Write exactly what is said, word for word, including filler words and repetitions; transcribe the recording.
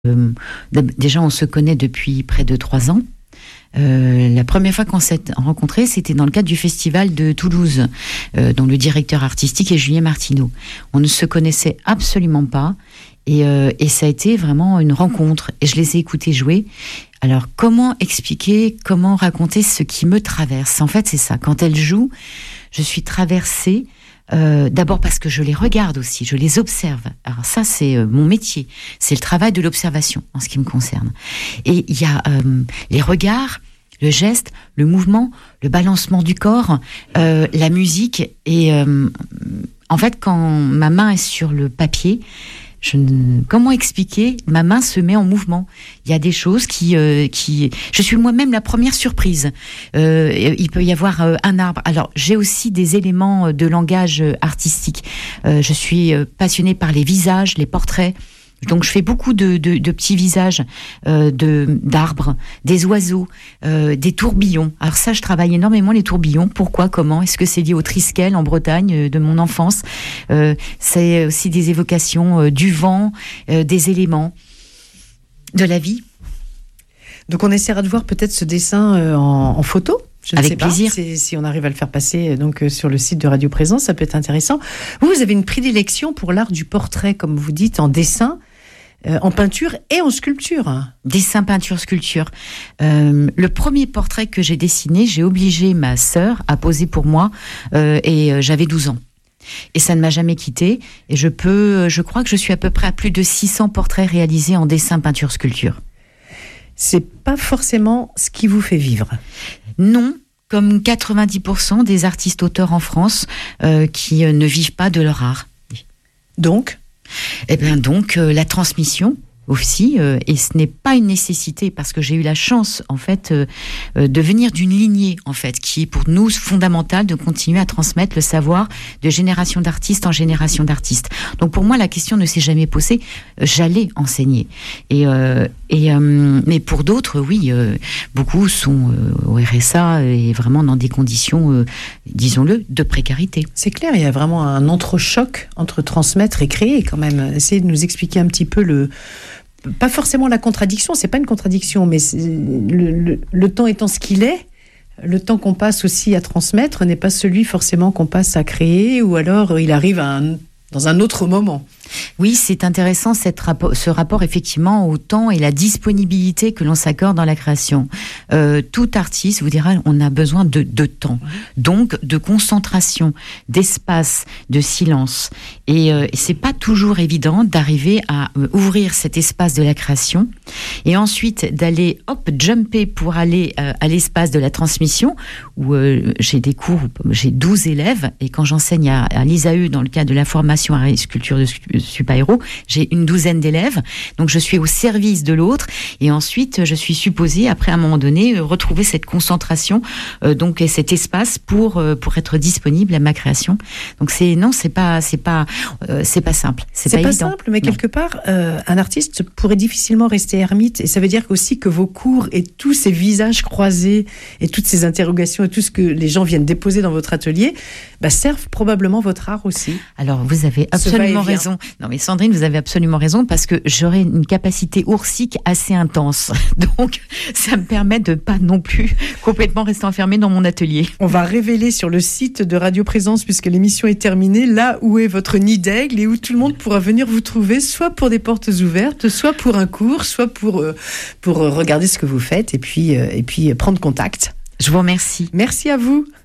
Euh, déjà, on se connaît depuis près de trois ans. Euh, la première fois qu'on s'est rencontrés, c'était dans le cadre du festival de Toulouse, euh, dont le directeur artistique est Julien Martineau. On ne se connaissait absolument pas, et, euh, et ça a été vraiment une rencontre. Et je les ai écoutés jouer. Alors, comment expliquer, comment raconter ce qui me traverse ? En fait, c'est ça. Quand elles jouent, je suis traversée. Euh, d'abord parce que je les regarde aussi, je les observe. Alors ça, c'est euh, mon métier. C'est le travail de l'observation en ce qui me concerne. Et il y a euh, les regards, le geste, le mouvement, le balancement du corps, euh, la musique. Et euh, en fait, quand ma main est sur le papier, je ne... comment expliquer ? Ma main se met en mouvement. Il y a des choses qui, euh, qui... Je suis moi-même la première surprise. Euh, il peut y avoir euh, un arbre. Alors, j'ai aussi des éléments de langage artistique. Euh, je suis passionnée par les visages, les portraits. Donc, je fais beaucoup de, de, de petits visages, euh, de, d'arbres, des oiseaux, euh, des tourbillons. Alors ça, je travaille énormément les tourbillons. Pourquoi ? Comment ? Est-ce que c'est lié au Triskel en Bretagne euh, de mon enfance ? euh, C'est aussi des évocations euh, du vent, euh, des éléments de la vie. Donc, on essaiera de voir peut-être ce dessin euh, en, en photo. Je ne Avec sais pas. plaisir. Si, si on arrive à le faire passer donc, euh, sur le site de Radio Présence, ça peut être intéressant. Vous, vous avez une prédilection pour l'art du portrait, comme vous dites, en dessin. Euh, en peinture et en sculpture. Dessin, peinture, sculpture. Euh, le premier portrait que j'ai dessiné, j'ai obligé ma sœur à poser pour moi euh, et euh, j'avais douze ans. Et ça ne m'a jamais quittée. Et je peux, je crois que je suis à peu près à plus de six cents portraits réalisés en dessin, peinture, sculpture. C'est pas forcément ce qui vous fait vivre. Non. Comme quatre-vingt-dix pour cent des artistes-auteurs en France euh, qui euh, ne vivent pas de leur art. Donc ? Eh bien donc, euh, la transmission aussi, euh, et ce n'est pas une nécessité parce que j'ai eu la chance en fait euh, euh, de venir d'une lignée en fait qui est pour nous fondamentale de continuer à transmettre le savoir de génération d'artistes en génération d'artistes. Donc pour moi la question ne s'est jamais posée, j'allais enseigner et euh, et euh, mais pour d'autres oui euh, beaucoup sont euh, au R S A et vraiment dans des conditions euh, disons-le de précarité. C'est clair, il y a vraiment un entrechoc entre transmettre et créer quand même. Essayez de nous expliquer un petit peu le pas forcément la contradiction, c'est pas une contradiction, mais le, le, le temps étant ce qu'il est, le temps qu'on passe aussi à transmettre n'est pas celui forcément qu'on passe à créer, ou alors il arrive à un, dans un autre moment. Oui, c'est intéressant cette rapport, ce rapport effectivement au temps et la disponibilité que l'on s'accorde dans la création. Euh, tout artiste vous dira on a besoin de, de temps, donc de concentration, d'espace, de silence. Et, euh, et c'est pas toujours évident d'arriver à euh, ouvrir cet espace de la création et ensuite d'aller hop jumper pour aller euh, à l'espace de la transmission où euh, j'ai des cours, j'ai douze élèves et quand j'enseigne à, à l'I S A E dans le cadre de la formation à sculpture de Super-héros, j'ai une douzaine d'élèves, donc je suis au service de l'autre, et ensuite je suis supposée, après à un moment donné, retrouver cette concentration, euh, donc et cet espace pour euh, pour être disponible à ma création. Donc c'est non, c'est pas c'est pas euh, c'est pas simple, c'est, c'est pas, pas évident. simple, mais non. Quelque part, euh, un artiste pourrait difficilement rester ermite, et ça veut dire aussi que vos cours et tous ces visages croisés et toutes ces interrogations et tout ce que les gens viennent déposer dans votre atelier, bah, servent probablement votre art aussi. Alors vous avez absolument raison. Non mais Sandrine, vous avez absolument raison parce que j'aurai une capacité oursique assez intense. Donc ça me permet de pas non plus complètement rester enfermée dans mon atelier. On va révéler sur le site de Radio Présence, puisque l'émission est terminée, là où est votre nid d'aigle et où tout le monde pourra venir vous trouver, soit pour des portes ouvertes, soit pour un cours, soit pour, euh, pour regarder ce que vous faites et puis, euh, et puis prendre contact. Je vous remercie. Merci à vous.